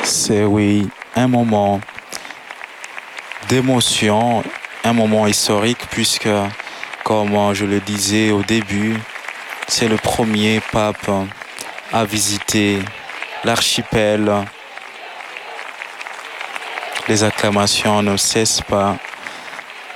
C'est oui, un moment d'émotion, un moment historique puisque, comme je le disais au début, c'est le premier pape à visiter l'archipel. Les acclamations ne cessent pas.